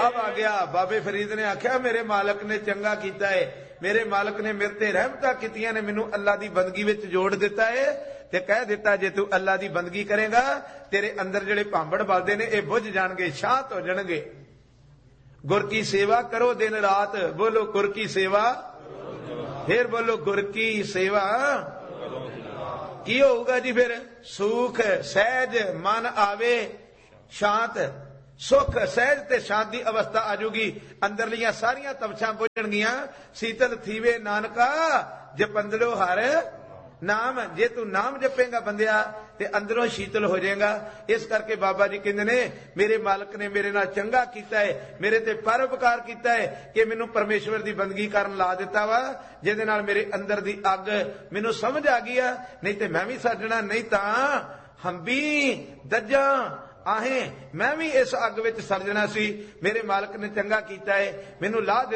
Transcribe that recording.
जवाब आ गया। बाबे फरीद ने आख्या मेरे मालक ने चंगा कीता है, मेरे मालक ने मेरे ते रहमतां कीतियां ने, मैनू अल्लाह दी बंदगी विच जोड़ दिता है ते कह दिता जे तू अल्लाह दी बंदगी करेगा तेरे अंदर जिहड़े भांबड़ बलदे ने ये बुझ जाणगे, शांत हो जाणगे। गुर की सेवा करो दिन रात, बोलो गुर की सेवा, फिर बोलो गुर की सेवा। की होगा जी फिर? सुख सहज मन आवे, शांत सुख सहज ते शांति अवस्था आजूगी, अंदरलियां सारियां तपछां बुझणगियां। शीतल थीवे नानका जपंदड़ो हर नाम, जे तू नाम जपेगा बंदिया ते अंदरों शीतल हो जाएगा। इस करके बाबा जी कहते ने मेरे मालक ने मेरे नाल चंगा कीता है, मेरे ते परोपकार कीता है कि मैनू परमेश्वर दी बंदगी करन ला दिता वा, जिहदे नाल मेरे अंदर दी अग मैनू समझ आ गई है। नहीं ते मैं भी सजना, नहीं तां हंबी दज्जा आहें मैं भी इस अग विच सड़ जाना सी। मेरे मालक ने चंगा कीता है, मैनू ला